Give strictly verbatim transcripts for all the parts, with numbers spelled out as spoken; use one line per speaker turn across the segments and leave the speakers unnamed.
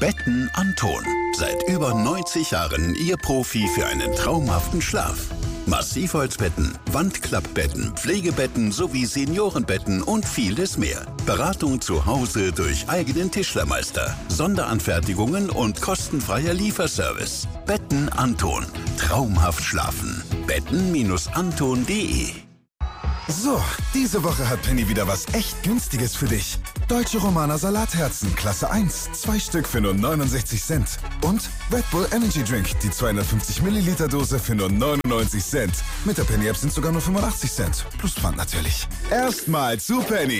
Betten Anton. Seit über neunzig Jahren Ihr Profi für einen traumhaften Schlaf. Massivholzbetten, Wandklappbetten, Pflegebetten sowie Seniorenbetten und vieles mehr. Beratung zu Hause durch eigenen Tischlermeister, Sonderanfertigungen und kostenfreier Lieferservice. Betten Anton. Traumhaft schlafen. betten Anton punkt de.
So, diese Woche hat Penny wieder was echt Günstiges für dich. Deutsche Romana Salatherzen, Klasse eins, zwei Stück für nur neunundsechzig Cent. Und Red Bull Energy Drink, die zweihundertfünfzig Milliliter Dose für nur neunundneunzig Cent. Mit der Penny App sind sogar nur fünfundachtzig Cent. Plus Pfand natürlich. Erstmal zu Penny.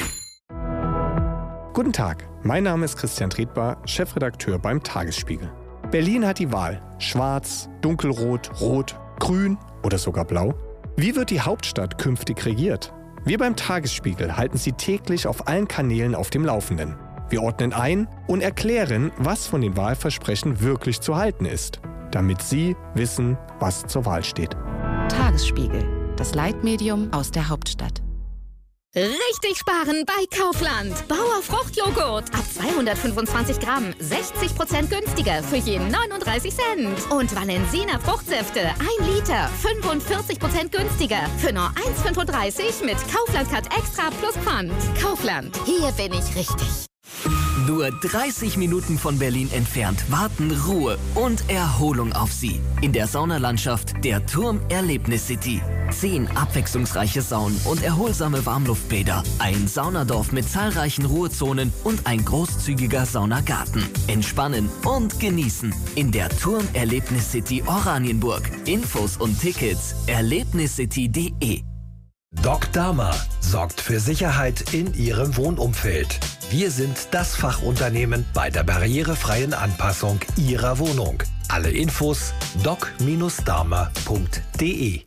Guten Tag, mein Name ist Christian Tretbar, Chefredakteur beim Tagesspiegel. Berlin hat die Wahl. Schwarz, dunkelrot, rot, grün oder sogar blau. Wie wird die Hauptstadt künftig regiert? Wir beim Tagesspiegel halten Sie täglich auf allen Kanälen auf dem Laufenden. Wir ordnen ein und erklären, was von den Wahlversprechen wirklich zu halten ist, damit Sie wissen, was zur Wahl steht.
Tagesspiegel, das Leitmedium aus der Hauptstadt.
Richtig sparen bei Kaufland. Bauer Fruchtjoghurt ab zweihundertfünfundzwanzig Gramm, sechzig Prozent günstiger für jeden neununddreißig Cent. Und Valensina Fruchtsäfte, ein Liter, fünfundvierzig Prozent günstiger für nur eins fünfunddreißig mit Kaufland Cut Extra plus Pfand. Kaufland, hier bin ich richtig.
Nur dreißig Minuten von Berlin entfernt warten Ruhe und Erholung auf Sie. In der Saunalandschaft der Turm Erlebnis City. Zehn abwechslungsreiche Saunen und erholsame Warmluftbäder. Ein Saunadorf mit zahlreichen Ruhezonen und ein großzügiger Saunagarten. Entspannen und genießen in der Turm Erlebnis City Oranienburg. Infos und Tickets erlebniscity punkt de.
Doc Dama sorgt für Sicherheit in Ihrem Wohnumfeld. Wir sind das Fachunternehmen bei der barrierefreien Anpassung Ihrer Wohnung. Alle Infos doc Dama punkt de.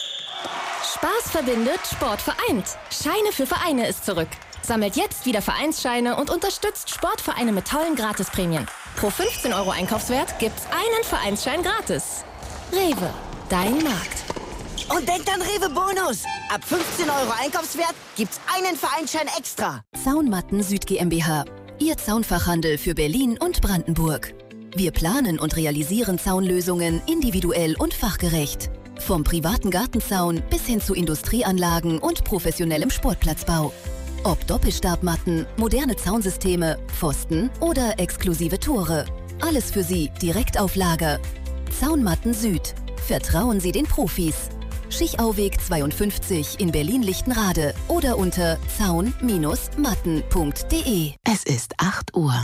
Spaß verbindet, Sport vereint. Scheine für Vereine ist zurück. Sammelt jetzt wieder Vereinsscheine und unterstützt Sportvereine mit tollen Gratisprämien. Pro fünfzehn Euro Einkaufswert gibt's einen Vereinsschein gratis. Rewe, dein Markt.
Und denkt an Rewe Bonus. Ab fünfzehn Euro Einkaufswert gibt's einen Vereinsschein extra.
Zaunmatten Süd GmbH. Ihr Zaunfachhandel für Berlin und Brandenburg. Wir planen und realisieren Zaunlösungen individuell und fachgerecht. Vom privaten Gartenzaun bis hin zu Industrieanlagen und professionellem Sportplatzbau. Ob Doppelstabmatten, moderne Zaunsysteme, Pfosten oder exklusive Tore. Alles für Sie direkt auf Lager. Zaunmatten Süd. Vertrauen Sie den Profis. Schichauweg zweiundfünfzig in Berlin-Lichtenrade oder unter zaun Matten punkt de.
Es ist acht Uhr.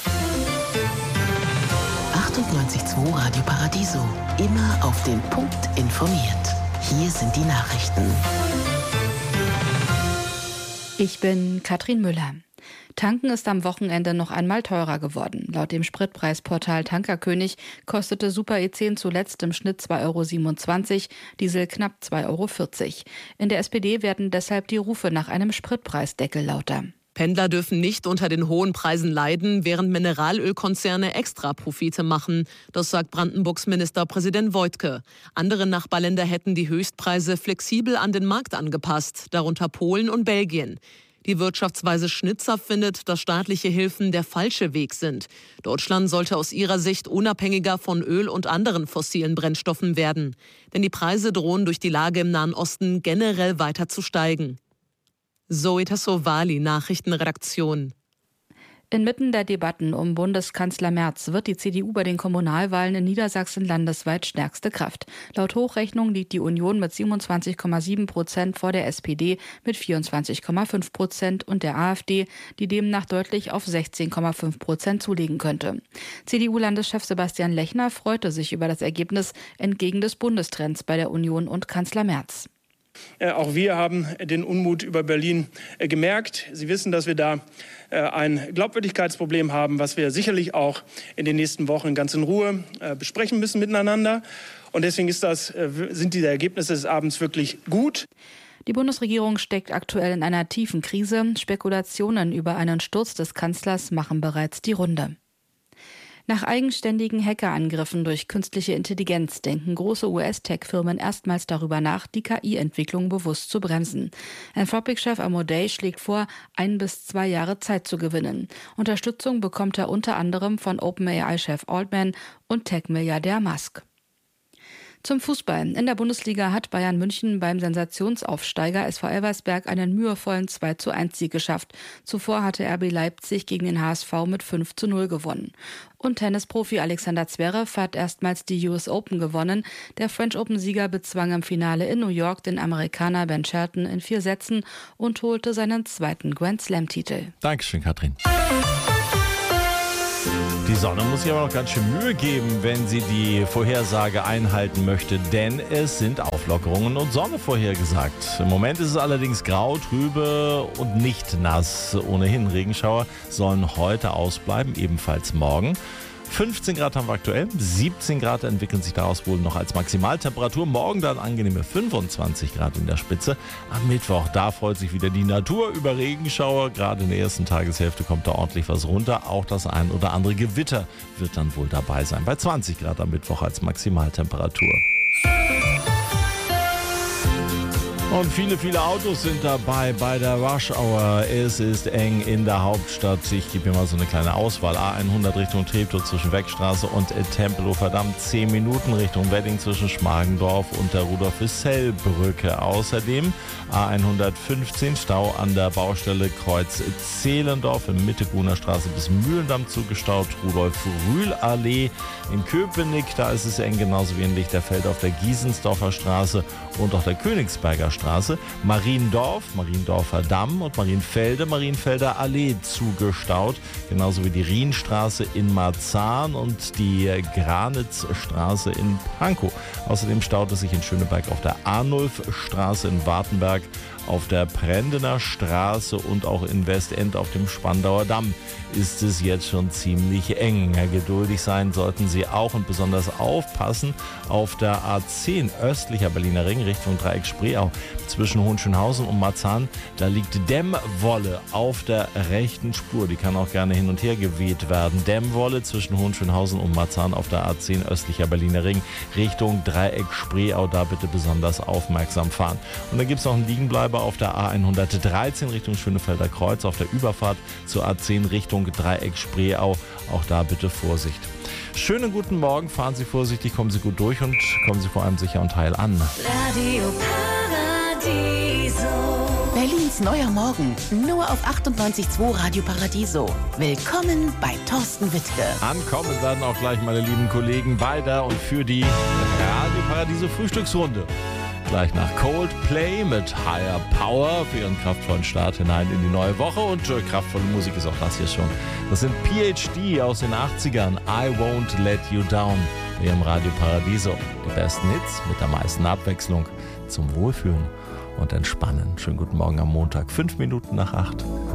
achtundneunzig Komma zwei Radio Paradiso. Immer auf den Punkt informiert. Hier sind die Nachrichten.
Ich bin Katrin Müller. Tanken ist am Wochenende noch einmal teurer geworden. Laut dem Spritpreisportal Tankerkönig kostete Super E zehn zuletzt im Schnitt zwei Euro siebenundzwanzig, Diesel knapp zwei Euro vierzig. In der S P D werden deshalb die Rufe nach einem Spritpreisdeckel lauter.
Pendler dürfen nicht unter den hohen Preisen leiden, während Mineralölkonzerne extra Profite machen. Das sagt Brandenburgs Ministerpräsident Woidke. Andere Nachbarländer hätten die Höchstpreise flexibel an den Markt angepasst, darunter Polen und Belgien. Die Wirtschaftsweise Schnitzer findet, dass staatliche Hilfen der falsche Weg sind. Deutschland sollte aus ihrer Sicht unabhängiger von Öl und anderen fossilen Brennstoffen werden. Denn die Preise drohen durch die Lage im Nahen Osten generell weiter zu steigen. Zoe Tassovali, Nachrichtenredaktion.
Inmitten der Debatten um Bundeskanzler Merz wird die C D U bei den Kommunalwahlen in Niedersachsen landesweit stärkste Kraft. Laut Hochrechnung liegt die Union mit siebenundzwanzig Komma sieben Prozent vor der S P D mit vierundzwanzig Komma fünf Prozent und der AfD, die demnach deutlich auf sechzehn Komma fünf Prozent zulegen könnte. C D U-Landeschef Sebastian Lechner freute sich über das Ergebnis entgegen des Bundestrends bei der Union und Kanzler Merz.
Äh, auch wir haben den Unmut über Berlin äh, gemerkt. Sie wissen, dass wir da äh, ein Glaubwürdigkeitsproblem haben, was wir sicherlich auch in den nächsten Wochen ganz in Ruhe äh, besprechen müssen miteinander. Und deswegen ist das, äh, sind diese Ergebnisse des Abends wirklich gut.
Die Bundesregierung steckt aktuell in einer tiefen Krise. Spekulationen über einen Sturz des Kanzlers machen bereits die Runde. Nach eigenständigen Hackerangriffen durch künstliche Intelligenz denken große U S-Tech-Firmen erstmals darüber nach, die K I-Entwicklung bewusst zu bremsen. Anthropic-Chef Amodei schlägt vor, ein bis zwei Jahre Zeit zu gewinnen. Unterstützung bekommt er unter anderem von OpenAI-Chef Altman und Tech-Milliardär Musk. Zum Fußball. In der Bundesliga hat Bayern München beim Sensationsaufsteiger S V Elversberg einen mühevollen zwei zu eins Sieg geschafft. Zuvor hatte R B Leipzig gegen den H S V mit fünf zu null gewonnen. Und Tennisprofi Alexander Zverev hat erstmals die U S Open gewonnen. Der French Open-Sieger bezwang im Finale in New York den Amerikaner Ben Shelton in vier Sätzen und holte seinen zweiten Grand Slam-Titel.
Dankeschön, Katrin. Die Sonne muss sich aber noch ganz schön Mühe geben, wenn sie die Vorhersage einhalten möchte, denn es sind Auflockerungen und Sonne vorhergesagt. Im Moment ist es allerdings grau, trübe und nicht nass. Ohnehin Regenschauer sollen heute ausbleiben, ebenfalls morgen. fünfzehn Grad haben wir aktuell, siebzehn Grad entwickeln sich daraus wohl noch als Maximaltemperatur. Morgen dann angenehme fünfundzwanzig Grad in der Spitze. Am Mittwoch, da freut sich wieder die Natur über Regenschauer. Gerade in der ersten Tageshälfte kommt da ordentlich was runter. Auch das ein oder andere Gewitter wird dann wohl dabei sein. Bei zwanzig Grad am Mittwoch als Maximaltemperatur. Und viele, viele Autos sind dabei bei der Rush Hour. Es ist eng in der Hauptstadt. Ich gebe mir mal so eine kleine Auswahl. A hundert Richtung Treptow zwischen Weckstraße und Tempelhofer Damm. zehn Minuten Richtung Wedding zwischen Schmargendorf und der Rudolf-Wissell-Brücke. Außerdem A hundertfünfzehn Stau an der Baustelle Kreuz Zehlendorf in Mitte Buhner Straße bis Mühlendamm zugestaut. Rudolf-Rühl-Allee in Köpenick. Da ist es eng, genauso wie in Lichterfeld auf der Giesensdorfer Straße und auch der Königsberger Straße. Mariendorf, Mariendorfer Damm und Marienfelde, Marienfelder Allee zugestaut. Genauso wie die Rienstraße in Marzahn und die Granitzstraße in Pankow. Außerdem staut es sich in Schöneberg auf der Arnulfstraße in Wartenberg, auf der Prendener Straße und auch in Westend auf dem Spandauer Damm ist es jetzt schon ziemlich eng. Geduldig sein sollten Sie auch und besonders aufpassen auf der A zehn östlicher Berliner Ring Richtung Dreieck Spreeau zwischen Hohenschönhausen und Marzahn. Da liegt Dämmwolle auf der rechten Spur. Die kann auch gerne hin und her geweht werden. Dämmwolle zwischen Hohenschönhausen und Marzahn auf der A zehn östlicher Berliner Ring Richtung Dreieck Spreeau. Da bitte besonders aufmerksam fahren. Und dann gibt es noch einen Liegenbleiber auf der A hundertdreizehn Richtung Schönefelder Kreuz auf der Überfahrt zur A zehn Richtung Dreieck Spreeau. Auch da bitte Vorsicht. Schönen guten Morgen, fahren Sie vorsichtig, kommen Sie gut durch und kommen Sie vor allem sicher und heil an.
Radio Paradiso. Berlins neuer Morgen, nur auf achtundneunzig Komma zwei Radio Paradiso. Willkommen bei Thorsten Wittke.
Ankommen werden auch gleich meine lieben Kollegen bei der und für die Radio Paradiso Frühstücksrunde. Gleich nach Coldplay mit Higher Power für ihren kraftvollen Start hinein in die neue Woche. Und äh, kraftvolle Musik ist auch das hier schon. Das sind P H D aus den achtzigern. I Won't Let You Down. Hier im Radio Paradiso. Die besten Hits mit der meisten Abwechslung zum Wohlfühlen und Entspannen. Schönen guten Morgen am Montag. Fünf Minuten nach acht.